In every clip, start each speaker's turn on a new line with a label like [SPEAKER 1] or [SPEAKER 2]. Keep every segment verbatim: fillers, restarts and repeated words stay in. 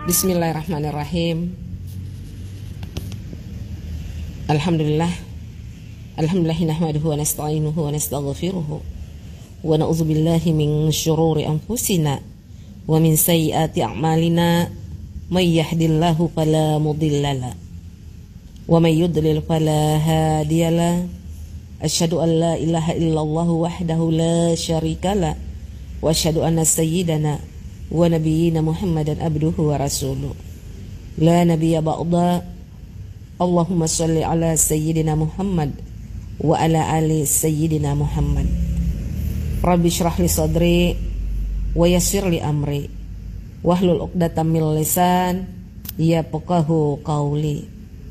[SPEAKER 1] Bismillahirrahmanirrahim. Alhamdulillah. Alhamdulillah nahmaduhu wa nasta'inuhu wa nastaghfiruhu wa na'udzu billahi min syururi anfusina wa min sayyiati a'malina may yahdihillahu fala mudhillalah wa may yudlil fala hadiyalah. Asyhadu an la ilaha illallah wahdahu la syarikalah wa asyhadu anna sayyidana wa nabiyyina Muhammadan abduhu wa rasuluh la nabiyya ba'da. Allahumma shalli ala sayyidina Muhammad wa ala ali sayyidina Muhammad. Rabbi syrah li sadri wa yassir li amri wahlul uqdatam min lisan yafqahu qawli.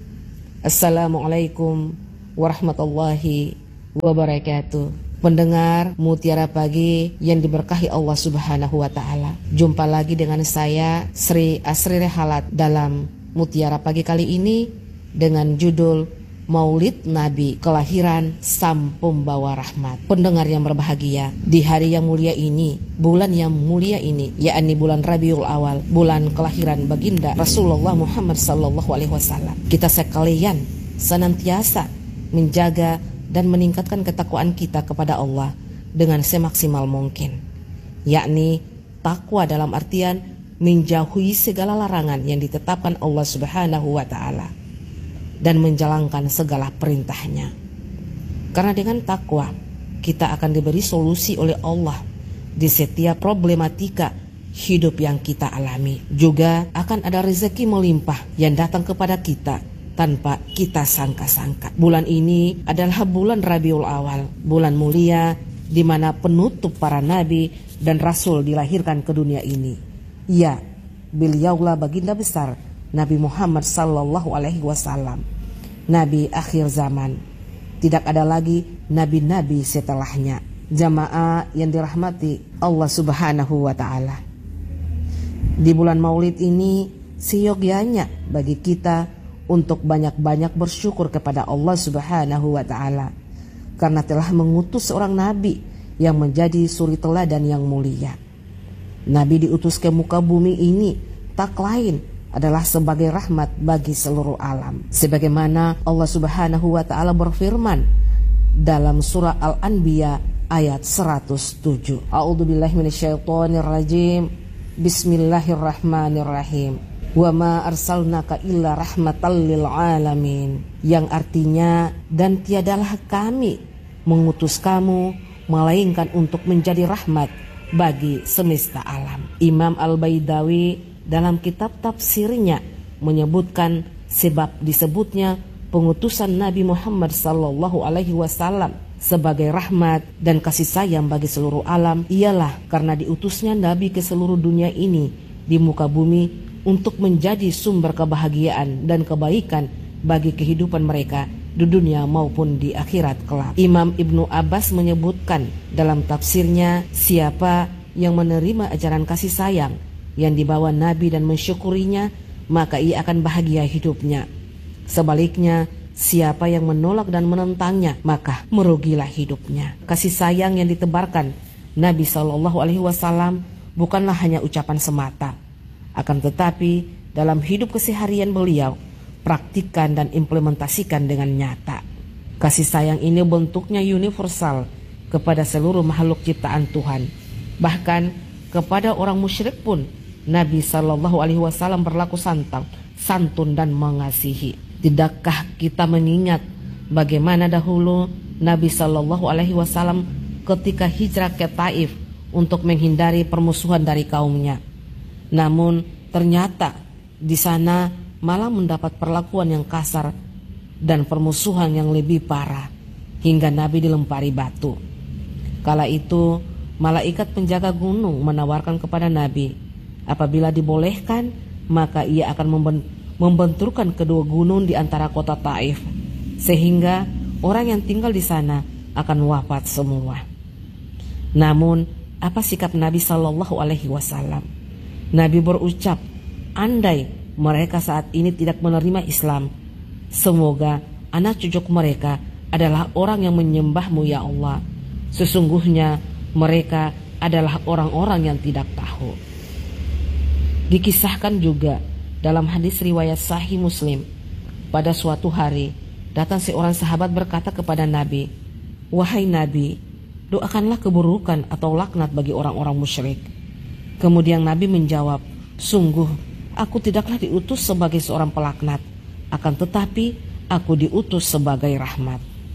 [SPEAKER 1] Assalamualaikum warahmatullahi wabarakatuh. Pendengar Mutiara Pagi yang diberkahi Allah Subhanahu wa taala. Jumpa lagi dengan saya Sri Asri Rehalat dalam Mutiara Pagi kali ini dengan judul Maulid Nabi Kelahiran Sang Pembawa Rahmat. Pendengar yang berbahagia, di hari yang mulia ini, bulan yang mulia ini, yakni bulan Rabiul Awal, bulan kelahiran baginda Rasulullah Muhammad sallallahu alaihi wasallam, kita sekalian senantiasa menjaga dan meningkatkan ketakwaan kita kepada Allah dengan semaksimal mungkin, yakni takwa dalam artian menjauhi segala larangan yang ditetapkan Allah Subhanahu wa taala dan menjalankan segala perintahnya. Karena dengan takwa kita akan diberi solusi oleh Allah di setiap problematika hidup yang kita alami. Juga akan ada rezeki melimpah yang datang kepada kita tanpa kita sangka-sangka. Bulan ini adalah bulan Rabiul Awal, bulan mulia di mana penutup para nabi dan rasul dilahirkan ke dunia ini. Ya, beliaulah baginda besar Nabi Muhammad sallallahu alaihi wasallam, nabi akhir zaman. Tidak ada lagi nabi-nabi setelahnya. Jamaah yang dirahmati Allah Subhanahu wa taala. Di bulan Maulid ini seyogyanya bagi kita untuk banyak-banyak bersyukur kepada Allah Subhanahu wa taala karena telah mengutus seorang nabi yang menjadi suri teladan yang mulia. Nabi diutus ke muka bumi ini tak lain adalah sebagai rahmat bagi seluruh alam. Sebagaimana Allah Subhanahu wa taala berfirman dalam surah Al-Anbiya ayat seratus tujuh. A'udzubillahi minasyaitonir rajim. Bismillahirrahmanirrahim. Wa ma arsalnaka illa rahmatan lil alamin, yang artinya dan tiadalah kami mengutus kamu melainkan untuk menjadi rahmat bagi semesta alam. Imam Al-Baidawi dalam kitab tafsirnya menyebutkan sebab disebutnya pengutusan Nabi Muhammad sallallahu alaihi wasallam sebagai rahmat dan kasih sayang bagi seluruh alam ialah karena diutusnya Nabi ke seluruh dunia ini di muka bumi untuk menjadi sumber kebahagiaan dan kebaikan bagi kehidupan mereka di dunia maupun di akhirat kelak. Imam Ibnu Abbas menyebutkan dalam tafsirnya, siapa yang menerima ajaran kasih sayang yang dibawa Nabi dan mensyukurinya, maka ia akan bahagia hidupnya. Sebaliknya, siapa yang menolak dan menentangnya, maka merugilah hidupnya. Kasih sayang yang ditebarkan Nabi shallallahu alaihi wasallam bukanlah hanya ucapan semata, akan tetapi dalam hidup keseharian beliau praktikkan dan implementasikan dengan nyata. Kasih sayang ini bentuknya universal kepada seluruh makhluk ciptaan Tuhan. Bahkan kepada orang musyrik pun Nabi shallallahu alaihi wasallam berlaku santang, santun dan mengasihi. Tidakkah kita mengingat bagaimana dahulu Nabi shallallahu alaihi wasallam ketika hijrah ke Taif untuk menghindari permusuhan dari kaumnya, namun ternyata di sana malah mendapat perlakuan yang kasar dan permusuhan yang lebih parah hingga Nabi dilempari batu. Kala itu malaikat penjaga gunung menawarkan kepada Nabi, apabila dibolehkan maka ia akan membenturkan kedua gunung di antara kota Taif sehingga orang yang tinggal di sana akan wafat semua. Namun apa sikap Nabi Shallallahu Alaihi Wasallam? Nabi berucap, andai mereka saat ini tidak menerima Islam, semoga anak cucu mereka adalah orang yang menyembahmu ya Allah. Sesungguhnya mereka adalah orang-orang yang tidak tahu. Dikisahkan juga dalam hadis riwayat Sahih Muslim, pada suatu hari datang seorang sahabat berkata kepada Nabi, "Wahai Nabi, doakanlah keburukan atau laknat bagi orang-orang musyrik." Kemudian Nabi menjawab, "Sungguh, aku tidaklah diutus sebagai seorang pelaknat, akan tetapi aku diutus sebagai rahmat."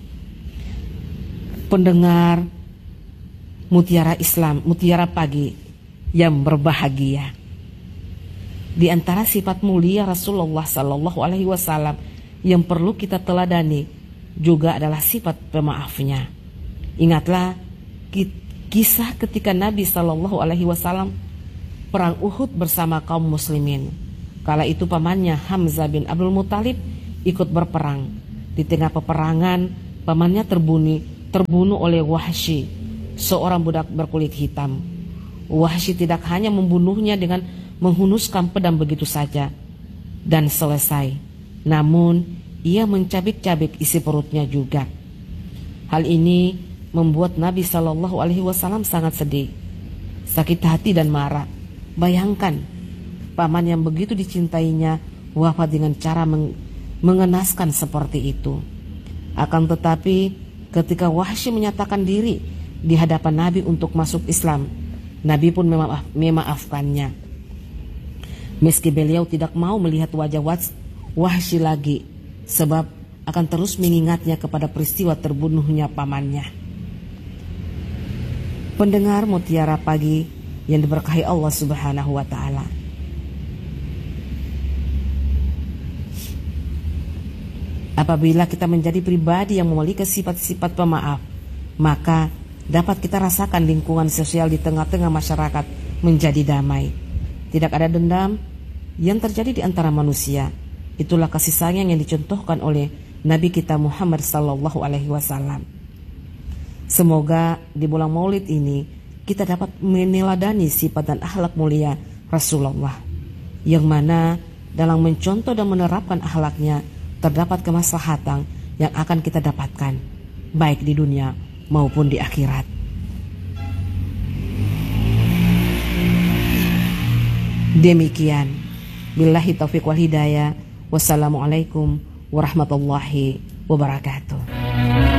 [SPEAKER 1] Pendengar Mutiara Islam, Mutiara Pagi yang berbahagia, di antara sifat mulia Rasulullah Sallallahu Alaihi Wasallam yang perlu kita teladani juga adalah sifat pemaafnya. Ingatlah kisah ketika Nabi Sallallahu Alaihi Wasallam perang Uhud bersama kaum muslimin. Kala itu pamannya Hamzah bin Abdul Muthalib ikut berperang. Di tengah peperangan, pamannya terbunuh, terbunuh oleh Wahsy, seorang budak berkulit hitam. Wahsy tidak hanya membunuhnya dengan menghunuskan pedang begitu saja dan selesai, namun ia mencabik-cabik isi perutnya juga. Hal ini membuat Nabi Shallallahu Alaihi Wasallam sangat sedih, sakit hati dan marah. Bayangkan, paman yang begitu dicintainya wafat dengan cara meng mengenaskan seperti itu. Akan tetapi ketika Wahsy menyatakan diri di hadapan Nabi untuk masuk Islam, Nabi pun memaaf memaafkannya. Meski beliau tidak mau melihat wajah Wahsy lagi, sebab akan terus mengingatnya kepada peristiwa terbunuhnya pamannya. Pendengar Mutiara Pagi yang diberkahi Allah Subhanahu wa Ta'ala, apabila kita menjadi pribadi yang memiliki sifat-sifat pemaaf, maka dapat kita rasakan lingkungan sosial di tengah-tengah masyarakat menjadi damai. Tidak ada dendam yang terjadi di antara manusia. Itulah kasih sayang yang dicontohkan oleh Nabi kita Muhammad Sallallahu Alaihi Wasallam. Semoga di bulan Maulid ini kita dapat meneladani sifat dan akhlak mulia Rasulullah, yang mana dalam mencontoh dan menerapkan akhlaknya terdapat kemaslahatan yang akan kita dapatkan baik di dunia maupun di akhirat. Demikian, billahi taufiq wal hidayah. Wassalamualaikum warahmatullahi wabarakatuh.